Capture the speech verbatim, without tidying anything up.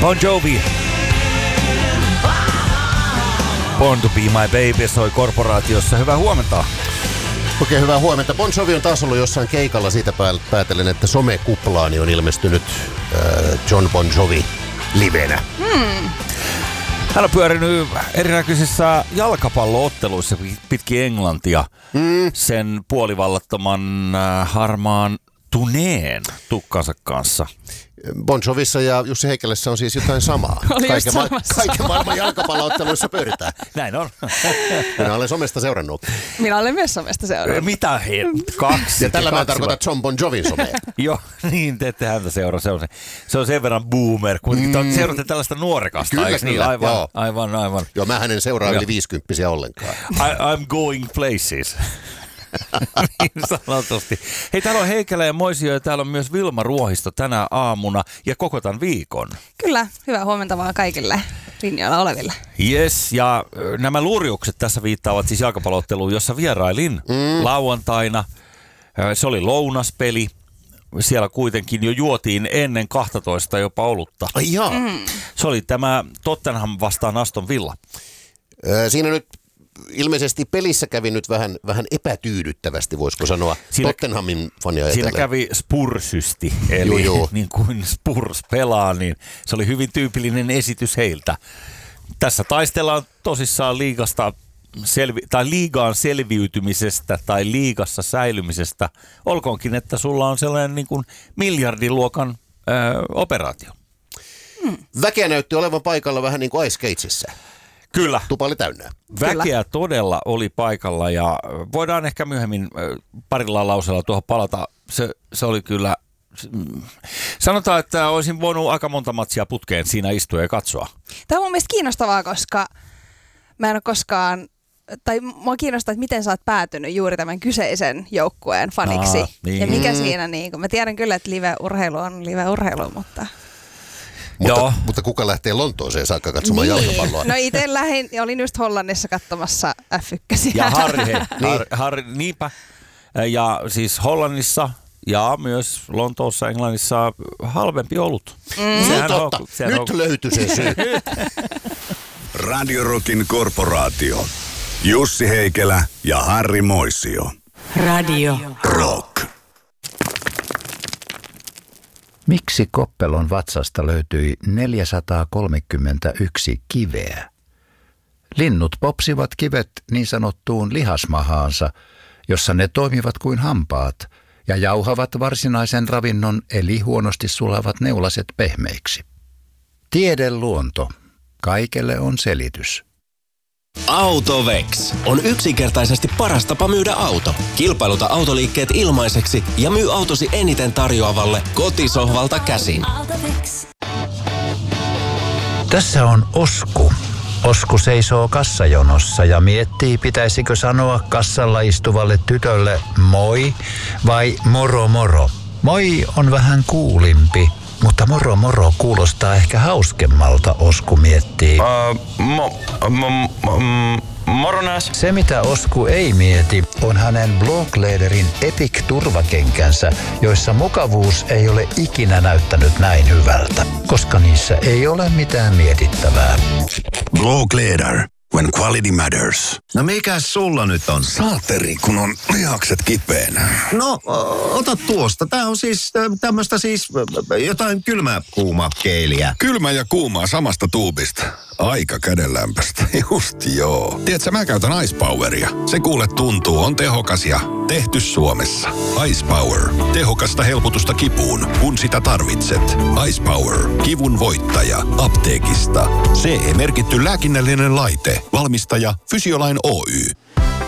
Bon Jovi. Born to be my baby soi Korporaatiossa. Hyvää huomenta. Okei, hyvää huomenta. Bon Jovi on taas ollut jossain keikalla siitä päätellen, että somekuplaani on ilmestynyt äh, John Bon Jovi livenä. Hmm. Hän on pyörinyt erinäköisissä jalkapallootteluissa pitkin Englantia hmm. sen puolivallattoman äh, harmaan tuneen tukkansa kanssa. Bon Jovissa ja Jussi Heikelässä on siis jotain samaa. Kaiken, ma- kaiken maailman jalkapallootteluissa pyöritään. Näin on. Minä olen somesta seurannut. Minä olen myös somesta seurannut. Mitä he? Kaksi. Ja tällä kaksi mä tarkoitan John Bon Jovin somea. Joo, niin te ette häntä seuraa. Se on, se, se on sen verran boomer. Kuitenkin mm. seuraatte tällaista nuorekasta. Kyllä, niin? kyllä. Aivan, Joo. aivan, aivan. Joo, mä hänen seuraa yli viisikymppisiä ollenkaan. I, I'm going places. Niin sanotusti. Hei, täällä on Heikelä ja Moisio ja täällä on myös Vilma Ruohisto tänä aamuna ja koko tämän viikon. Kyllä, hyvää huomenta vaan kaikille linjoilla oleville. Yes, ja nämä luuriukset tässä viittaavat siis jalkapallootteluun, jossa vierailin mm. lauantaina. Se oli lounaspeli. Siellä kuitenkin jo juotiin ennen kaksitoista jopa olutta. Ai jaa. Mm. Se oli tämä Tottenham vastaan Aston Villa. Äh, siinä nyt ilmeisesti pelissä kävi nyt vähän, vähän epätyydyttävästi, voisiko sanoa, siinä, Tottenhamin fania ajatellen. Siinä kävi spursysti, eli joo, joo. niin kuin Spurs pelaa, niin se oli hyvin tyypillinen esitys heiltä. Tässä taistellaan tosissaan liigasta selvi- tai liigaan selviytymisestä tai liigassa säilymisestä. Olkoonkin, että sulla on sellainen niin kuin miljardiluokan ö, operaatio. Hmm. Väkeä näytti olevan paikalla vähän niin kuin Ice Catesissä. Kyllä. Tupa oli täynnä. Väkeä Kyllä. todella oli paikalla ja voidaan ehkä myöhemmin parilla lauseella tuohon palata. Se, se oli kyllä, sanotaan, että olisin voinut aika monta matsia putkeen siinä istua ja katsoa. Tämä on mun mielestä kiinnostavaa, koska mä en ole koskaan, tai mua kiinnostaa, että miten sä oot päätynyt juuri tämän kyseisen joukkueen faniksi. Aa, niin. Ja mikä siinä, niin kun mä tiedän kyllä, että live-urheilu on live-urheilu, mutta... Mutta, Joo. mutta kuka lähtee Lontooseen saakka katsomaan niin. jalkapalloa? No itse lähdin ja olin just Hollannissa katsomassa F yksi. Ja Harri, hei, Harri, Harri, niinpä. Ja siis Hollannissa ja myös Lontoossa, Englannissa halvempi olut. Mm. Sehän no, totta. On, sehän Nyt on... löytyi se syy. Radio Rockin Korporaatio. Jussi Heikelä ja Harri Moisio. Radio Rock. Miksi Koppelon vatsasta löytyi neljäsataakolmekymmentäyksi kiveä? Linnut popsivat kivet niin sanottuun lihasmahaansa, jossa ne toimivat kuin hampaat ja jauhavat varsinaisen ravinnon eli huonosti sulavat neulaset pehmeiksi. Tiedeluonto. Kaikelle on selitys. Autovex on yksinkertaisesti paras tapa myydä auto. Kilpailuta autoliikkeet ilmaiseksi ja myy autosi eniten tarjoavalle kotisohvalta käsin. Autovex. Tässä on Osku. Osku seisoo kassajonossa ja miettii, pitäisikö sanoa kassalla istuvalle tytölle moi vai moro moro. Moi on vähän kuulimpi, mutta moro moro kuulostaa ehkä hauskemmalta, Osku miettii. Uh, mo, mo, mo, moronas. Se mitä Osku ei mieti on hänen Bloglederin Epic-turvakenkänsä, joissa mukavuus ei ole ikinä näyttänyt näin hyvältä, koska niissä ei ole mitään mietittävää. Blogleder. When quality matters. No mikäs sulla nyt on? Saateri, kun on lihakset kipeänä. No, ota tuosta. Tää on siis tämmöstä siis jotain kylmää kuumaa keiliä. Kylmä ja kuumaa samasta tuubista. Aika kädenlämpöstä. Just joo. Tiedätkö, mä käytän Ice Poweria. Se kuule tuntuu, on tehokas ja tehty Suomessa. Ice Power. Tehokasta helpotusta kipuun, kun sitä tarvitset. Ice Power. Kivun voittaja. Apteekista. C E-merkitty lääkinnällinen laite. Valmistaja Fysiolain Oy.